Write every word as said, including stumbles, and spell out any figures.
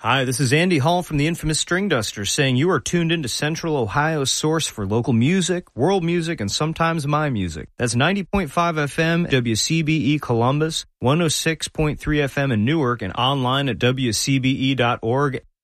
Hi, this is Andy Hall from the infamous String Duster saying you are tuned into Central Ohio's source for local music, world music, and sometimes my music. That's ninety point five F M, W C B E Columbus, one oh six point three F M in Newark, and online at W C B E dot org